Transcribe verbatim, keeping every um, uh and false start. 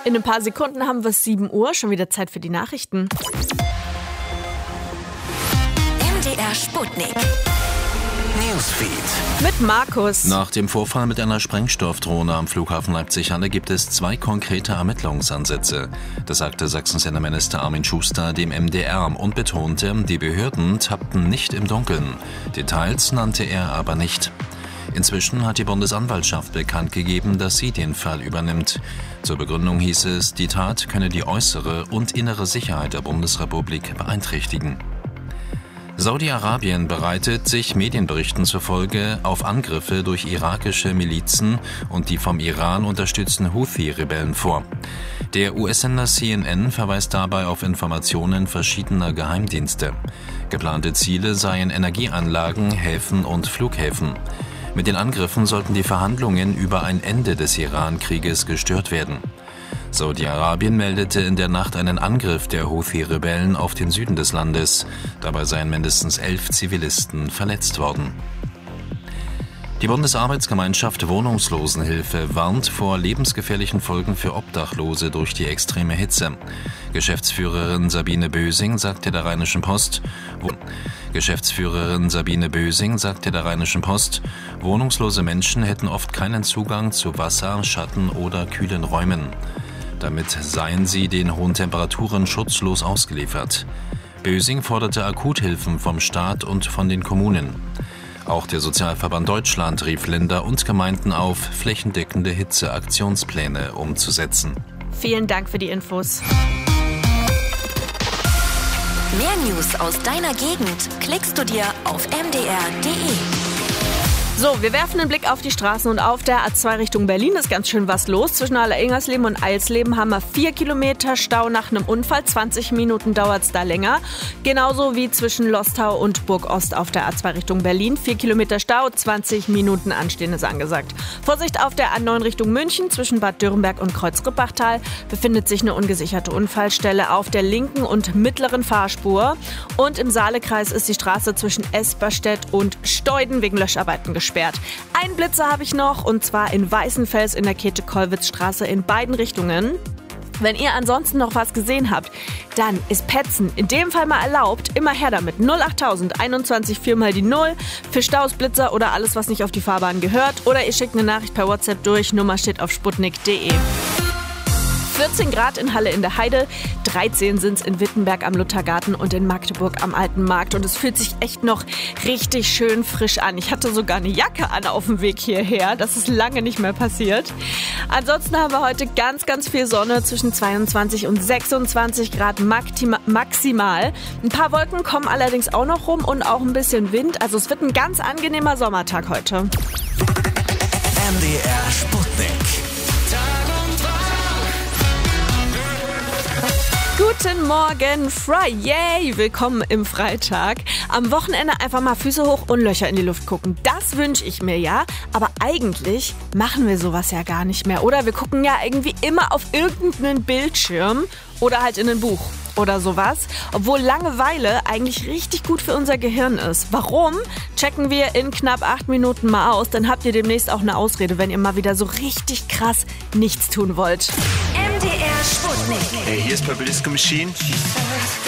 In ein paar Sekunden haben wir es sieben Uhr, schon wieder Zeit für die Nachrichten. M D R Sputnik. Newsfeed. Mit Markus. Nach dem Vorfall mit einer Sprengstoffdrohne am Flughafen Leipzig-Halle gibt es zwei konkrete Ermittlungsansätze. Das sagte Sachsens Innenminister Armin Schuster dem M D R und betonte, die Behörden tappten nicht im Dunkeln. Details nannte er aber nicht. Inzwischen hat die Bundesanwaltschaft bekannt gegeben, dass sie den Fall übernimmt. Zur Begründung hieß es, die Tat könne die äußere und innere Sicherheit der Bundesrepublik beeinträchtigen. Saudi-Arabien bereitet sich Medienberichten zufolge auf Angriffe durch irakische Milizen und die vom Iran unterstützten Houthi-Rebellen vor. Der U S-Sender C N N verweist dabei auf Informationen verschiedener Geheimdienste. Geplante Ziele seien Energieanlagen, Häfen und Flughäfen. Mit den Angriffen sollten die Verhandlungen über ein Ende des Iran-Krieges gestört werden. Saudi-Arabien meldete in der Nacht einen Angriff der Houthi-Rebellen auf den Süden des Landes. Dabei seien mindestens elf Zivilisten verletzt worden. Die Bundesarbeitsgemeinschaft Wohnungslosenhilfe warnt vor lebensgefährlichen Folgen für Obdachlose durch die extreme Hitze. Geschäftsführerin Sabine Bösing sagte der Rheinischen Post, wo Geschäftsführerin Sabine Bösing sagte der Rheinischen Post, wohnungslose Menschen hätten oft keinen Zugang zu Wasser, Schatten oder kühlen Räumen. Damit seien sie den hohen Temperaturen schutzlos ausgeliefert. Bösing forderte Akuthilfen vom Staat und von den Kommunen. Auch der Sozialverband Deutschland rief Länder und Gemeinden auf, flächendeckende Hitzeaktionspläne umzusetzen. Vielen Dank für die Infos. Mehr News aus deiner Gegend klickst du dir auf m d r punkt d e. So, wir werfen einen Blick auf die Straßen und auf der A zwei Richtung Berlin ist ganz schön was los. Zwischen Aller-Ingersleben und Eilsleben haben wir vier Kilometer Stau nach einem Unfall. zwanzig Minuten dauert es da länger. Genauso wie zwischen Lostau und Burg-Ost auf der A zwei Richtung Berlin. vier Kilometer Stau, zwanzig Minuten Anstehen ist angesagt. Vorsicht auf der A neun Richtung München. Zwischen Bad Dürrenberg und Kreuzrippachtal befindet sich eine ungesicherte Unfallstelle auf der linken und mittleren Fahrspur. Und im Saalekreis ist die Straße zwischen Esperstedt und Steuden wegen Löscharbeiten gesperrt. Gesperrt. Einen Blitzer habe ich noch, und zwar in Weißenfels in der Käthe-Kollwitz-Straße in beiden Richtungen. Wenn ihr ansonsten noch was gesehen habt, dann ist Petzen in dem Fall mal erlaubt. Immer her damit. null achttausend einundzwanzig vier mal die null für Staus, Blitzer oder alles, was nicht auf die Fahrbahn gehört. Oder ihr schickt eine Nachricht per WhatsApp durch. Nummer steht auf sputnik punkt d e. vierzehn Grad in Halle in der Heide, dreizehn sind es in Wittenberg am Luthergarten und in Magdeburg am Alten Markt. Und es fühlt sich echt noch richtig schön frisch an. Ich hatte sogar eine Jacke an auf dem Weg hierher. Das ist lange nicht mehr passiert. Ansonsten haben wir heute ganz, ganz viel Sonne, zwischen zweiundzwanzig und sechsundzwanzig Grad maximal. Ein paar Wolken kommen allerdings auch noch rum und auch ein bisschen Wind. Also es wird ein ganz angenehmer Sommertag heute. M D R Sputnik. Guten Morgen, Friday! Willkommen im Freitag. Am Wochenende einfach mal Füße hoch und Löcher in die Luft gucken. Das wünsche ich mir ja. Aber eigentlich machen wir sowas ja gar nicht mehr, oder? Wir gucken ja irgendwie immer auf irgendeinen Bildschirm oder halt in ein Buch oder sowas. Obwohl Langeweile eigentlich richtig gut für unser Gehirn ist. Warum? Checken wir in knapp acht Minuten mal aus. Dann habt ihr demnächst auch eine Ausrede, wenn ihr mal wieder so richtig krass nichts tun wollt. M D R Sputnik. Hey, hier ist Purple Disco Machine.